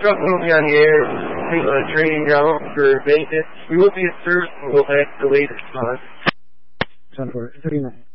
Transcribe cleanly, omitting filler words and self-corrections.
truck will be on the air, training ground for maintenance. We will be at service and we'll have the latest on. 10-4, 39.